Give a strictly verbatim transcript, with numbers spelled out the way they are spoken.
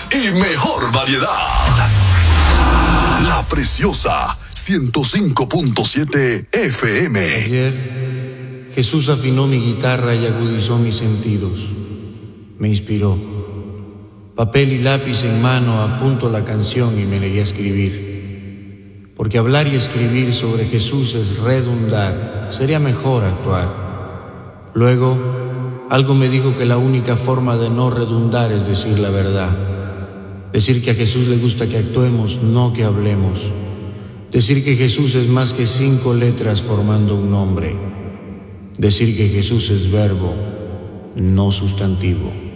y mejor variedad. La Preciosa ciento cinco punto siete F M. Ayer Jesús afinó mi guitarra y agudizó mis sentidos. Me inspiró. Papel y lápiz en mano apunto la canción y me negué a escribir. Porque hablar y escribir sobre Jesús es redundar. Sería mejor actuar. Luego, algo me dijo que la única forma de no redundar es decir la verdad. Decir que a Jesús le gusta que actuemos, no que hablemos. Decir que Jesús es más que cinco letras formando un nombre. Decir que Jesús es verbo, no sustantivo.